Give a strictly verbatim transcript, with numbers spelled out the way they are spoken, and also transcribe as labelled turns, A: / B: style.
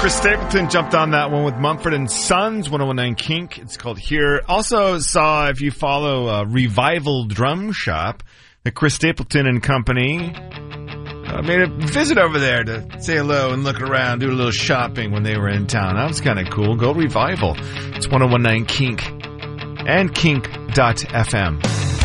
A: Chris Stapleton jumped on that one with Mumford and Sons, one oh one nine Kink. It's called Here. Also saw, if you follow uh, Revival Drum Shop, that Chris Stapleton and company uh, made a visit over there to say hello and look around, do a little shopping when they were in town. That was kind of cool. Go Revival. It's one oh one nine Kink and kink dot f m.